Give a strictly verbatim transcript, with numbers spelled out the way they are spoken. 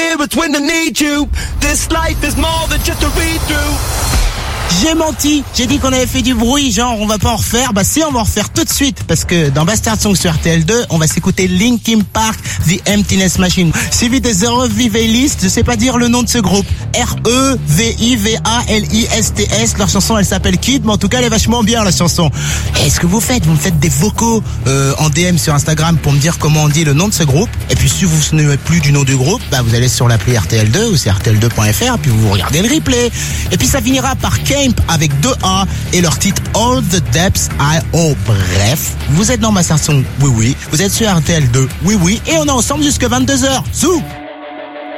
here, it's when I need you. This life is more than just a read-through. J'ai menti, j'ai dit qu'on avait fait du bruit, genre on va pas en refaire. Bah si, on va en refaire tout de suite, parce que dans Bastard Song sur R T L deux, on va s'écouter Linkin Park, The Emptiness Machine, suivi de The Revivalist. Je sais pas dire le nom de ce groupe, R E V I V A L I S T S. Leur chanson elle s'appelle Kid, mais en tout cas elle est vachement bien la chanson. Et ce que vous faites, vous me faites des vocaux euh, en D M sur Instagram pour me dire comment on dit le nom de ce groupe. Et puis si vous vous souvenez plus du nom du groupe, bah vous allez sur l'appli R T L deux ou c'est R T L deux point F R, puis vous regardez le replay. Et puis ça finira par Camp avec deux A et leur titre All the Depths I Owe. Bref, vous êtes dans ma chanson, oui oui, vous êtes sur R T L deux, oui oui, et on est ensemble jusqu'à vingt-deux heures. Zou.